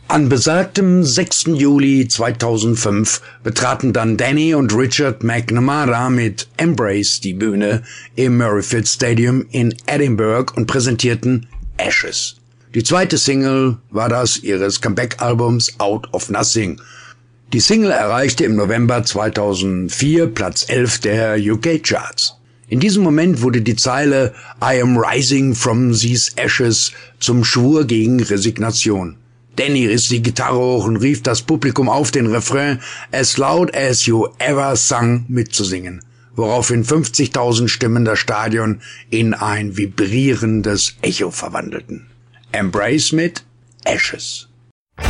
An besagtem 6. Juli 2005 betraten dann Danny und Richard McNamara mit Embrace die Bühne im Murrayfield Stadium in Edinburgh und präsentierten Ashes. Die zweite Single war das ihres Comeback-Albums Out of Nothing. Die Single erreichte im November 2004 Platz 11 der UK-Charts. In diesem Moment wurde die Zeile I am rising from these ashes zum Schwur gegen Resignation. Danny riss die Gitarre hoch und rief das Publikum auf, den Refrain As loud as you ever sung mitzusingen, woraufhin 50.000 Stimmen das Stadion in ein vibrierendes Echo verwandelten. Embrace mit Ashes.